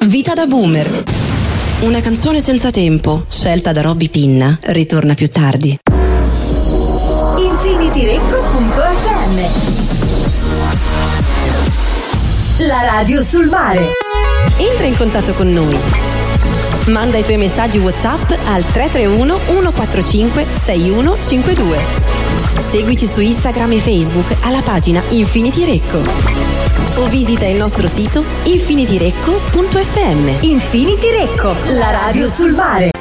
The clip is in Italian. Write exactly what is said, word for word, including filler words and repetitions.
Vita da boomer. Una canzone senza tempo, scelta da Robby Pinna, ritorna più tardi. Infinityrecco punto effe emme, la radio sul mare. Entra in contatto con noi. Manda i tuoi messaggi WhatsApp al tre tre uno uno quattro cinque sei uno cinque due. Seguici su Instagram e Facebook alla pagina Infinityrecco. O visita il nostro sito infinityrecco punto effe emme. Infinityrecco, la radio sul mare.